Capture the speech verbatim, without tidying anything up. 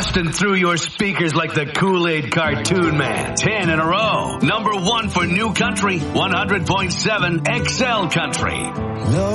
busting through your speakers like the Kool-Aid cartoon man. Ten in a row. Number one for New Country, one hundred point seven X L Country. No.